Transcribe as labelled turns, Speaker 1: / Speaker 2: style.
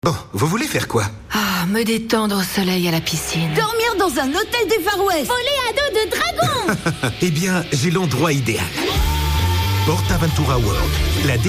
Speaker 1: Bon, vous voulez faire quoi?
Speaker 2: Ah, me détendre au soleil à la piscine.
Speaker 3: Dormir dans un hôtel des Far West.
Speaker 4: Voler à dos de dragon.
Speaker 1: Eh bien, j'ai l'endroit idéal. PortAventura World, la